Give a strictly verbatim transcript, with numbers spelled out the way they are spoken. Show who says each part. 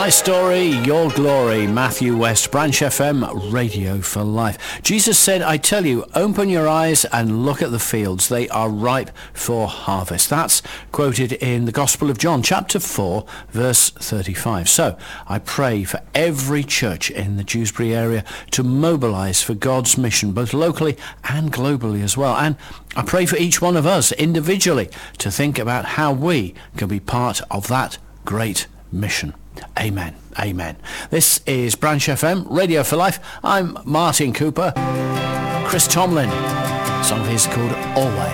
Speaker 1: My story, your glory. Matthew West, Branch F M, Radio for Life. Jesus said, I tell you, open your eyes and look at the fields. They are ripe for harvest. That's quoted in the Gospel of John, chapter four, verse thirty-five. So I pray for every church in the Dewsbury area to mobilize for God's mission, both locally and globally as well. And I pray for each one of us individually to think about how we can be part of that great mission. Amen. Amen. This is Branch F M, Radio for Life. I'm Martin Cooper. Chris Tomlin. Song of his called Always.